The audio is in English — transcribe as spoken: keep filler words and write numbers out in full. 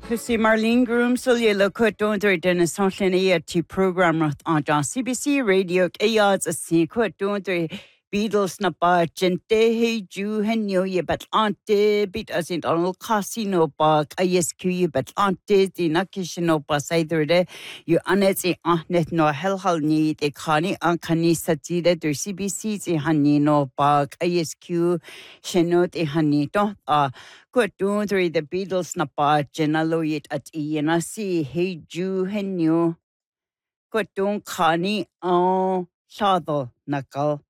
Pussy Marlene Groom Sully Court don't do it in a social T program on C B C Radio Ayards a secret don't do Beatles na ba gente hey Jew hen yo ye but ante bit as in on casino ba I S Q ye but ante the nakishino ba either de you anet e ahnet no hell hal need e khani an khani satide der C B C e hani no ba I S Q shenot e hani to a good don't do the Beatles na ba genalo yet at e na see hey Jew hen yo good don't khani oh Shado nakal